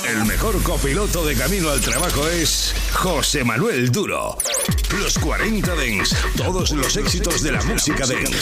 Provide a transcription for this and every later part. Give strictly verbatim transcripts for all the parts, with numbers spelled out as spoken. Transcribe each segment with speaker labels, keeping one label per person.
Speaker 1: El mejor copiloto de camino al trabajo es José Manuel Duro. Los cuarenta Dance, todos los éxitos de la música dance.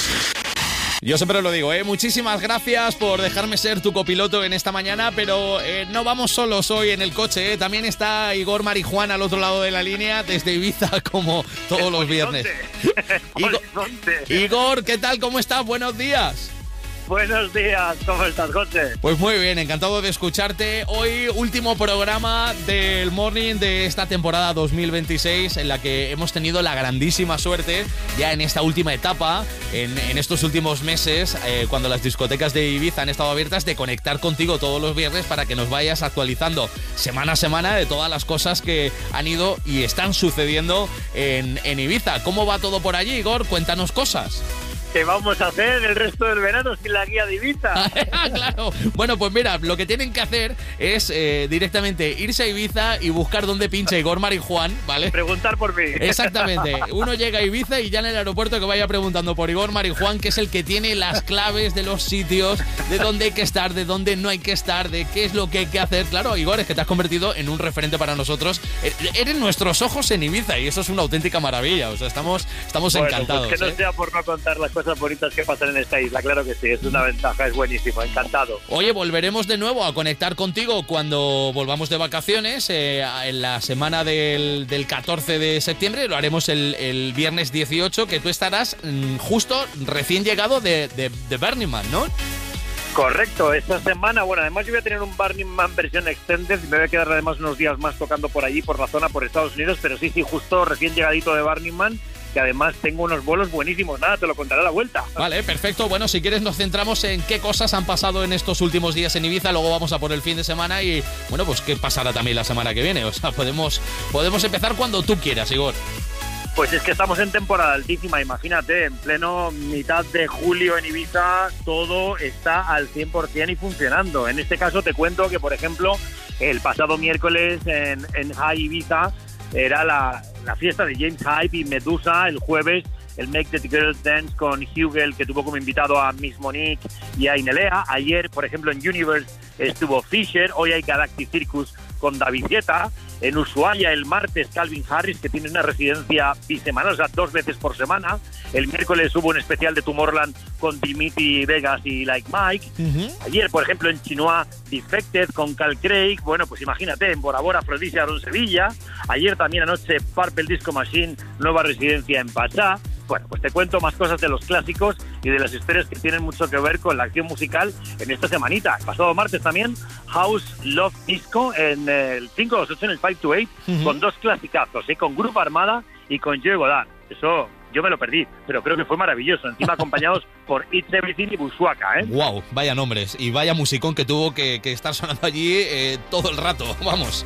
Speaker 2: Yo siempre lo digo, ¿eh? Muchísimas gracias por dejarme ser tu copiloto en esta mañana, pero eh, no vamos solos hoy en el coche, ¿eh? También está Igor Marijuán al otro lado de la línea, desde Ibiza, como todos los viernes. Igor, Igor, ¿qué tal? ¿Cómo estás? Buenos días.
Speaker 3: Buenos días, ¿cómo estás, José?
Speaker 2: Pues muy bien, encantado de escucharte. Hoy, último programa del Morning de esta temporada dos mil veintiséis, en la que hemos tenido la grandísima suerte, ya en esta última etapa, en, en estos últimos meses, eh, cuando las discotecas de Ibiza han estado abiertas, de conectar contigo todos los viernes para que nos vayas actualizando semana a semana de todas las cosas que han ido y están sucediendo en, en Ibiza. ¿Cómo va todo por allí, Igor? Cuéntanos cosas.
Speaker 3: ¿Qué vamos a hacer el resto del verano sin la guía de Ibiza?
Speaker 2: Claro. Bueno, pues mira, lo que tienen que hacer es eh, directamente irse a Ibiza y buscar dónde pincha Igor Marijuán, ¿vale?
Speaker 3: Preguntar por mí.
Speaker 2: Exactamente. Uno llega a Ibiza y ya en el aeropuerto que vaya preguntando por Igor Marijuán, que es el que tiene las claves de los sitios, de dónde hay que estar, de dónde no hay que estar, de qué es lo que hay que hacer. Claro, Igor, es que te has convertido en un referente para nosotros. Eres nuestros ojos en Ibiza y eso es una auténtica maravilla. O sea, estamos, estamos
Speaker 3: bueno,
Speaker 2: encantados.
Speaker 3: Pues que no
Speaker 2: ¿eh?
Speaker 3: sea por no contar las cosas bonitas que pasan en esta isla, claro que sí, es una ventaja, es buenísimo, encantado.
Speaker 2: Oye, volveremos de nuevo a conectar contigo cuando volvamos de vacaciones, eh, en la semana del, del catorce de septiembre, lo haremos el, el viernes dieciocho, que tú estarás mmm, justo recién llegado de, de, de Burning Man, ¿no?
Speaker 3: Correcto, esta semana, bueno, además yo voy a tener un Burning Man versión extended y me voy a quedar además unos días más tocando por allí, por la zona, por Estados Unidos, pero sí, sí, justo recién llegadito de Burning Man, que además tengo unos vuelos buenísimos. Nada, te lo contaré a la vuelta.
Speaker 2: Vale, perfecto. Bueno, si quieres nos centramos en qué cosas han pasado en estos últimos días en Ibiza, luego vamos a por el fin de semana y, bueno, pues qué pasará también la semana que viene. O sea, podemos, podemos empezar cuando tú quieras, Igor.
Speaker 3: Pues es que estamos en temporada altísima, imagínate, en pleno mitad de julio en Ibiza, todo está al cien por ciento y funcionando. En este caso te cuento que, por ejemplo, el pasado miércoles en, en High Ibiza era la, la fiesta de James Hype y Medusa. El jueves el Make the Girls Dance con Hugel, que tuvo como invitado a Miss Monique y a Inelea. Ayer, por ejemplo, en Universe estuvo Fisher. Hoy hay Galactic Circus con David Guetta. En Ushuaia el martes Calvin Harris, que tiene una residencia bisemanal, o sea, dos veces por semana. El miércoles hubo un especial de Tomorrowland con Dimitri Vegas y Like Mike. Uh-huh. Ayer, por ejemplo, en Chinois, Defected con Cal Craig. Bueno, pues imagínate, en Bora Bora, Afrodisia, en Sevilla. Ayer también anoche Purple Disco Machine, nueva residencia en Pachá. Bueno, pues te cuento más cosas de los clásicos y de las historias que tienen mucho que ver con la acción musical en esta semanita. El pasado martes también House Love Disco en el cinco dos ocho, en el cinco to ocho, uh-huh. con dos clasicazos, ¿eh? Con Grupo Armada y con Joe Godard. Eso yo me lo perdí, pero creo que fue maravilloso. Encima acompañados por It's Everything y Bushwaka, ¿eh?
Speaker 2: Wow, vaya nombres y vaya musicón que tuvo que, que estar sonando allí eh, todo el rato, vamos.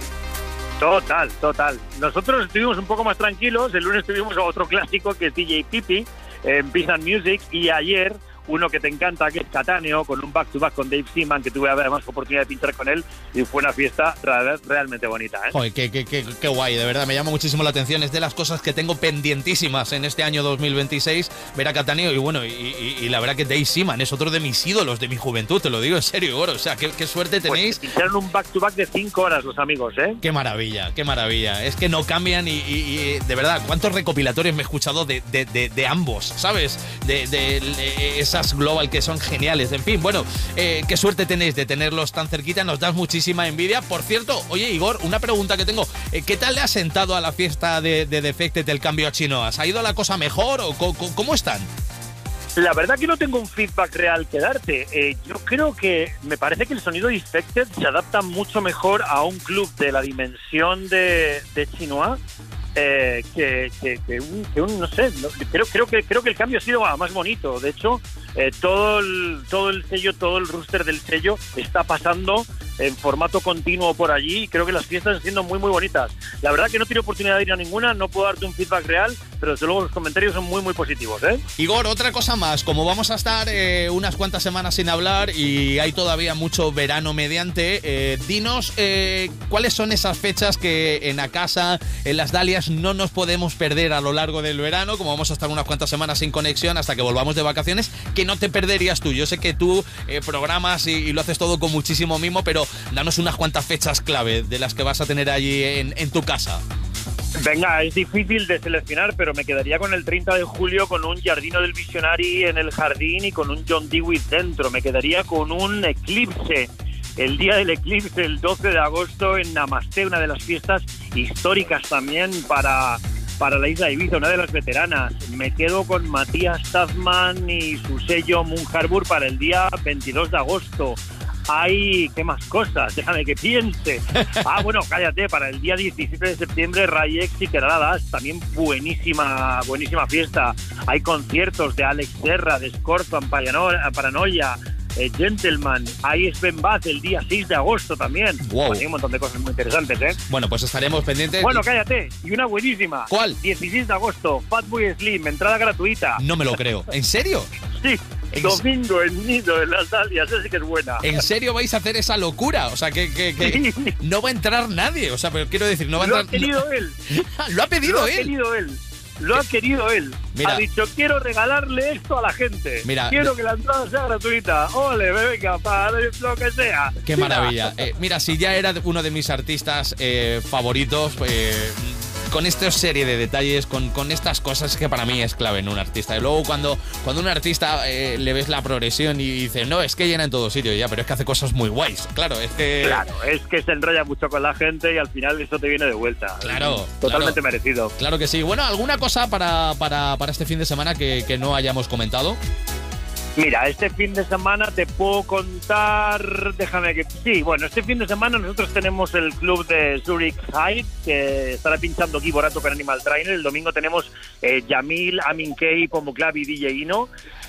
Speaker 3: Total, total. Nosotros estuvimos un poco más tranquilos. El lunes tuvimos otro clásico que es D J Pipi en Peace and Music, y ayer uno que te encanta, que es Catáneo, con un back-to-back con Dave Seaman, que tuve además oportunidad de pinchar con él, y fue una fiesta real, realmente bonita, ¿eh?
Speaker 2: Joder, qué, qué, qué, qué guay, de verdad, me llama muchísimo la atención. Es de las cosas que tengo pendientísimas en este año dos mil veintiséis, ver a Catáneo, y bueno, y, y, y la verdad que Dave Seaman es otro de mis ídolos de mi juventud, te lo digo en serio, Igor, o sea, qué, qué suerte tenéis.
Speaker 3: Pues pincharon un back-to-back de cinco horas los amigos, ¿eh?
Speaker 2: Qué maravilla, qué maravilla, es que no cambian y, y, y de verdad, cuántos recopilatorios me he escuchado de, de, de, de ambos, ¿sabes? De, de, de esas global que son geniales. En fin, bueno, eh, qué suerte tenéis de tenerlos tan cerquita, nos das muchísima envidia. Por cierto, oye, Igor, una pregunta que tengo, eh, ¿qué tal le ha sentado a la fiesta de, de Defected el cambio a Chinois? ¿Ha ido la cosa mejor o co- co- cómo están?
Speaker 3: La verdad que no tengo un feedback real que darte. Eh, yo creo que me parece que el sonido Defected se adapta mucho mejor a un club de la dimensión de, de Chinois eh, que, que, que, un, que un, no sé, no, creo, creo, que, creo que el cambio ha sido más bonito. De hecho, eh, todo, el, todo el sello, todo el roster del sello está pasando en formato continuo por allí, y creo que las fiestas están siendo muy muy bonitas. La verdad que no tiene oportunidad de ir a ninguna, no puedo darte un feedback real, pero desde luego los comentarios son muy, muy positivos, ¿eh?
Speaker 2: Igor, otra cosa más, como vamos a estar eh, unas cuantas semanas sin hablar y hay todavía mucho verano mediante, eh, dinos eh, cuáles son esas fechas que en A Casa, en Las Dalias, no nos podemos perder a lo largo del verano, como vamos a estar unas cuantas semanas sin conexión hasta que volvamos de vacaciones, que no te perderías tú. Yo sé que tú eh, programas y, y lo haces todo con muchísimo mimo, pero danos unas cuantas fechas clave de las que vas a tener allí en, en tu casa.
Speaker 3: Venga, es difícil de seleccionar, pero me quedaría con el treinta de julio con un Giardino del Visionari en el jardín y con un John Dewey dentro. Me quedaría con un eclipse, el día del eclipse, el doce de agosto en Namaste, una de las fiestas históricas también para, para la isla de Ibiza, una de las veteranas. Me quedo con Matías Tazman y su sello Moon Harbour para el día veintidós de agosto. Hay, ¿qué más cosas? Déjame que piense. Ah, bueno, cállate, para el día diecisiete de septiembre, Rayex y Quebradas, también buenísima, buenísima fiesta. Hay conciertos de Alex Serra, de Scorpion, Paranoia, eh, Gentleman. Hay Sven Bath el día seis de agosto también.
Speaker 2: Wow.
Speaker 3: Pues hay un montón de cosas muy interesantes, ¿eh?
Speaker 2: Bueno, pues estaremos pendientes.
Speaker 3: Bueno, cállate, y una buenísima.
Speaker 2: ¿Cuál?
Speaker 3: dieciséis de agosto, Fatboy Slim, entrada gratuita.
Speaker 2: No me lo creo. ¿En serio?
Speaker 3: Sí.
Speaker 2: ¿En
Speaker 3: Domingo en Nido, en Las Dalias, esa sí que es buena.
Speaker 2: ¿En serio vais a hacer esa locura? O sea, que, que, que
Speaker 3: Sí.
Speaker 2: no va a entrar nadie. O sea, pero quiero decir, no va a
Speaker 3: Lo
Speaker 2: entrar...
Speaker 3: ha querido él.
Speaker 2: Lo ha pedido
Speaker 3: Lo ha
Speaker 2: él.
Speaker 3: querido él. Lo ha querido él.
Speaker 2: Mira.
Speaker 3: Ha dicho, quiero regalarle esto a la gente.
Speaker 2: Mira.
Speaker 3: Quiero que la entrada sea gratuita. Ole, venga, para lo que sea.
Speaker 2: Qué
Speaker 3: Mira.
Speaker 2: maravilla. Eh, mira, si ya era uno de mis artistas eh, favoritos, eh, con esta serie de detalles, con, con estas cosas que para mí es clave en un artista. Y luego cuando, cuando un artista eh, le ves la progresión y dice, no, es que llena en todo sitio ya, pero es que hace cosas muy guays. Claro, es que...
Speaker 3: Claro, es que se enrolla mucho con la gente y al final eso te viene de vuelta.
Speaker 2: Claro,
Speaker 3: Totalmente
Speaker 2: claro.
Speaker 3: merecido.
Speaker 2: Claro que sí. Bueno, ¿alguna cosa para, para, para este fin de semana que, que no hayamos comentado?
Speaker 3: Mira, este fin de semana te puedo contar, déjame que... Sí, bueno, este fin de semana nosotros tenemos el club de Zurich High, que estará pinchando Guy Borato con Animal Trainer. El domingo tenemos eh, Yamil, Amin Kei, Pomo Club y D J Ino.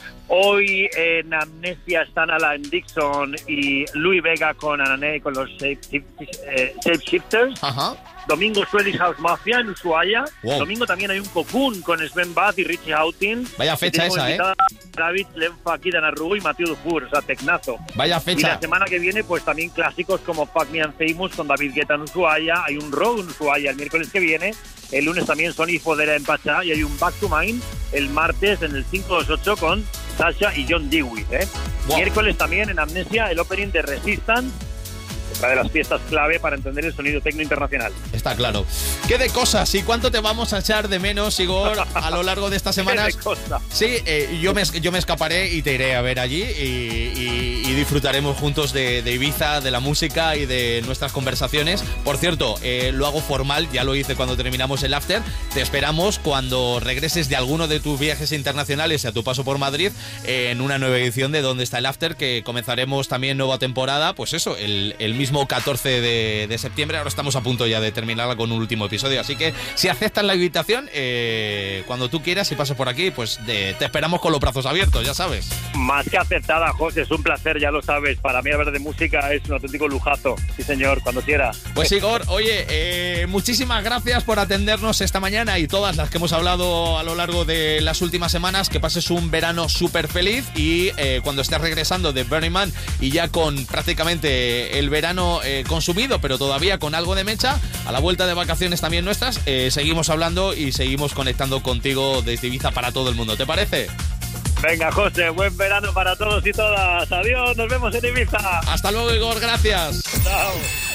Speaker 3: Hoy en Amnesia están Alan Dixon y Louis Vega con Anané con los Shape, eh, Shape Shifters.
Speaker 2: Ajá.
Speaker 3: Domingo Swedish House Mafia en Ushuaia.
Speaker 2: Wow.
Speaker 3: Domingo también hay un Cocoon con Sven Bath y Richie Houghton.
Speaker 2: Vaya fecha esa, ¿eh?
Speaker 3: David, Lenfa, Kidan Arru y Mathieu Dufour, o sea, tecnazo.
Speaker 2: Vaya
Speaker 3: Y
Speaker 2: fecha.
Speaker 3: la semana que viene, pues también clásicos como Fuck Me and Famous con David Guetta en Ushuaia. Hay un Road en Ushuaia el miércoles que viene. El lunes también Sony Fodera en Pachá. Y hay un Back to Mine el martes en el cinco dos ocho con Sasha y John Dewey, ¿eh?
Speaker 2: Wow.
Speaker 3: Miércoles también en Amnesia el opening de Resistance, otra de las fiestas clave para entender el sonido tecno internacional.
Speaker 2: Está claro. ¿Qué de cosas? ¿Y cuánto te vamos a echar de menos, Igor, a lo largo de estas semanas?
Speaker 3: ¿Qué cosa?
Speaker 2: Sí, eh, yo, me, yo me escaparé y te iré a ver allí y, y, y disfrutaremos juntos de, de Ibiza, de la música y de nuestras conversaciones. Por cierto, eh, lo hago formal, ya lo hice cuando terminamos el after. Te esperamos cuando regreses de alguno de tus viajes internacionales y a tu paso por Madrid eh, en una nueva edición de Dónde está el After, que comenzaremos también nueva temporada, pues eso, el, el mismo catorce de, de septiembre. Ahora estamos a punto ya de terminarla con un último episodio, así que si aceptas la invitación, eh, cuando tú quieras y pases por aquí, pues de, te esperamos con los brazos abiertos, ya sabes.
Speaker 3: Más que aceptada, José, es un placer, ya lo sabes. Para mí hablar de música es un auténtico lujazo. Sí, señor, cuando quiera.
Speaker 2: Pues Igor, oye, eh, muchísimas gracias por atendernos esta mañana y todas las que hemos hablado a lo largo de las últimas semanas. Que pases un verano súper feliz y eh, cuando estés regresando de Burning Man y ya con prácticamente el verano eh, consumido, pero todavía con algo de mecha, a la vuelta de vacaciones también nuestras, eh, seguimos hablando y seguimos conectando contigo desde Ibiza para todo el mundo. ¿Te parece?
Speaker 3: Venga, José, buen verano para todos y todas. Adiós, nos vemos en Ibiza.
Speaker 2: Hasta luego, Igor, gracias.
Speaker 3: Chao.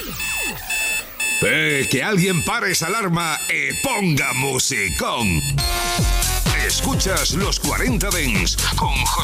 Speaker 1: Eh, que alguien pare esa alarma y ponga musicón. Escuchas los cuarenta Dents con José